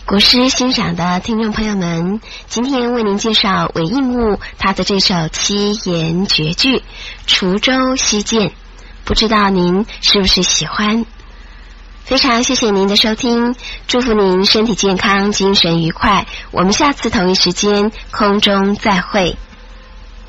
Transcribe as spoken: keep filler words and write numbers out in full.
古诗欣赏的听众朋友们，今天为您介绍韦应物他的这首七言绝句《滁州西涧》，不知道您是不是喜欢？非常谢谢您的收听，祝福您身体健康，精神愉快。我们下次同一时间空中再会。